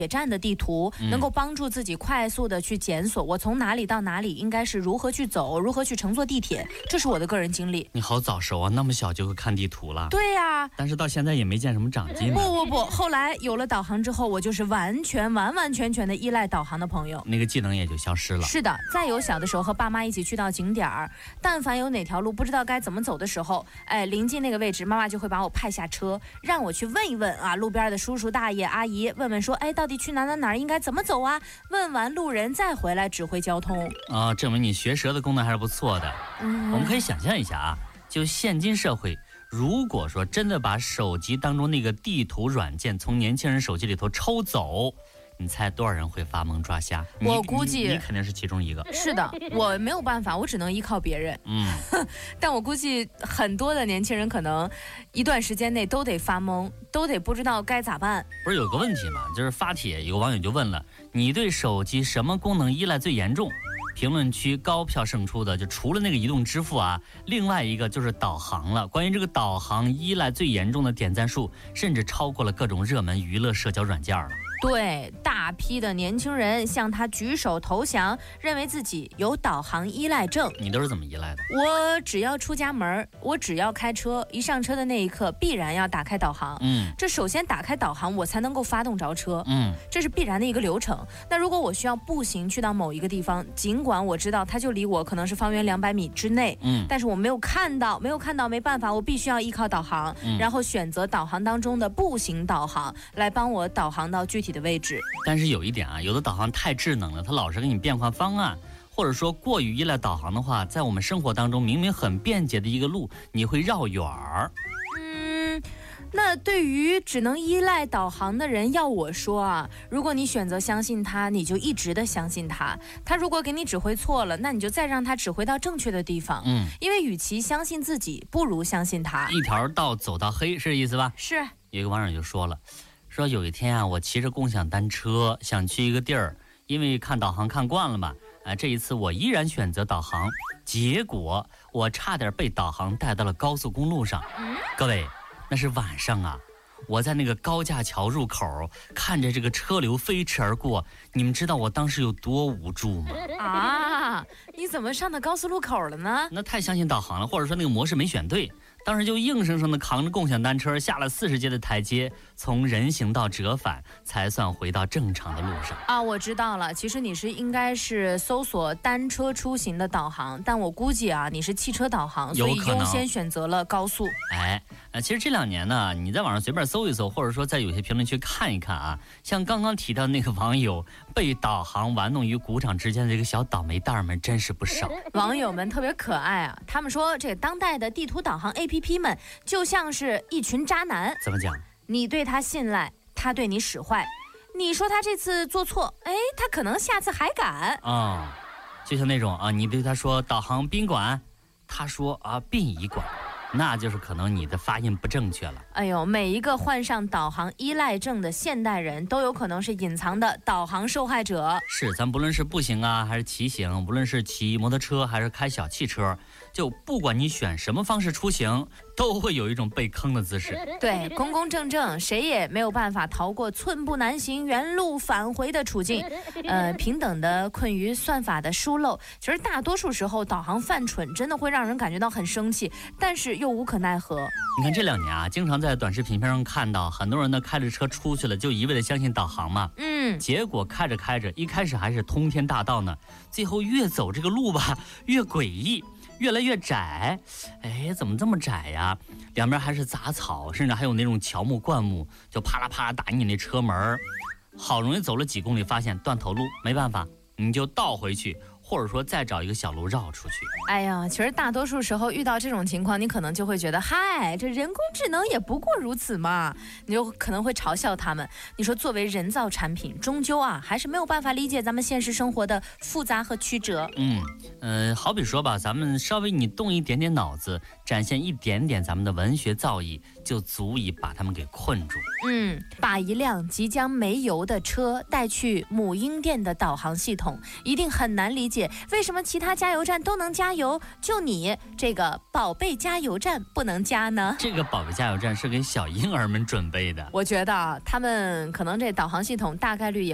铁站的地图，能够帮助自己快速的去检索我从哪里到哪里应该是如何去走，如何去乘坐地铁，这是我的个人经历。 你好早熟啊，那么小就会看地图了。 对呀， 但是到现在也没见什么长进。 不，后来有了导航之后，我就是完全的依赖导航的朋友， 那个技能也就消失了。 是的，再有小的时候和爸妈一起去到景点儿，但凡有哪条路不知道该怎么走的时候，临近那个位置，妈妈就会把我派下车，让我去问一问啊，路边的叔叔大爷阿姨，问问说，到底去哪应该怎么走啊？问完路人再回来指挥交通啊，证明你学舌的功能还是不错的。我们可以想象一下啊，就现今社会，如果说真的把手机当中那个地图软件从年轻人手机里头抽走，你猜多少人会发懵抓瞎？ 我估计你肯定是其中一个。 是的，我没有办法，我只能依靠别人。但我估计很多的年轻人可能一段时间内都得发懵，都得不知道该咋办。 不是有个问题吗？就是发帖有个网友就问了，你对手机什么功能依赖最严重？评论区高票胜出的就除了那个移动支付啊，另外一个就是导航了。关于这个导航依赖最严重的点赞数，甚至超过了各种热门娱乐社交软件了。 对，大批的年轻人向他举手投降，认为自己有导航依赖症。 你都是怎么依赖的？ 我只要出家门，我只要开车，一上车的那一刻必然要打开导航。这首先打开导航，我才能够发动着车。这是必然的一个流程。那如果我需要步行去到某一个地方，尽管我知道它就离我可能是方圆200米之内，但是我没有看到，没办法，我必须要依靠导航，然后选择导航当中的步行导航来帮我导航到具体的位置。 但是有一点啊，有的导航太智能了，它老是给你变换方案，或者说过于依赖导航的话，在我们生活当中明明很便捷的一个路，你会绕远儿。 那对于只能依赖导航的人，要我说啊，如果你选择相信他，你就一直的相信他。他如果给你指挥错了，那你就再让他指挥到正确的地方。因为与其相信自己，不如相信他。一条道走到黑，是这意思吧？ 是。 有一个网友就说了，说有一天啊，我骑着共享单车想去一个地儿，因为看导航看惯了嘛，这一次我依然选择导航，结果我差点被导航带到了高速公路上。各位，那是晚上啊，我在那个高架桥入口看着这个车流飞驰而过，你们知道我当时有多无助吗？ 你怎么上到高速路口了呢？ 那太相信导航了，或者说那个模式没选对，当时就硬生生的扛着共享单车下了40阶的台阶，从人行道折返，才算回到正常的路上。 我知道了，其实你是应该是搜索单车出行的导航，但我估计啊，你是汽车导航，所以优先选择了高速。 其实这2年呢，你在网上随便搜一搜，或者说在有些评论区看一看啊，像刚刚提到那个网友被导航玩弄于股掌之间的这个小倒霉蛋们真是不少。 网友们特别可爱啊，他们说这个当代的地图导航 APP 们就像是一群渣男。 怎么讲？ 你对他信赖，他对你使坏，你说他这次做错，他可能下次还敢就像那种你对他说导航宾馆，他说殡仪馆，那就是可能你的发音不正确了。 每一个患上导航依赖症的现代人都有可能是隐藏的导航受害者。 是，咱不论是步行啊还是骑行，无论是骑摩托车还是开小汽车，就不管你选什么方式出行，都会有一种被坑的姿势。 对，公公正正，谁也没有办法逃过寸步难行原路返回的处境。平等的困于算法的疏漏。其实大多数时候导航犯蠢真的会让人感觉到很生气，但是又无可奈何。 你看这2年啊，经常在短视频片上看到很多人呢开着车出去了，就一味的相信导航嘛。结果开着开着，一开始还是通天大道呢，最后越走这个路吧越诡异，越来越窄。怎么这么窄呀？两边还是杂草，甚至还有那种乔木灌木，就啪啦啪啦打你那车门。好容易走了几公里，发现断头路，没办法，你就倒回去，或者说再找一个小路绕出去。 其实大多数时候遇到这种情况，你可能就会觉得，嗨，这人工智能也不过如此嘛，你就可能会嘲笑他们。你说作为人造产品，终究还是没有办法理解咱们现实生活的复杂和曲折。 好比说吧，咱们稍微你动一点点脑子，展现一点点咱们的文学造诣，就足以把他们给困住。 把一辆即将没油的车带去母婴店的导航系统，一定很难理解解，为什么其他加油站都能加油，就你这个宝贝加油站不能加呢？ 这个宝贝加油站是给小婴儿们准备的。 我觉得他们可能这导航系统大概率也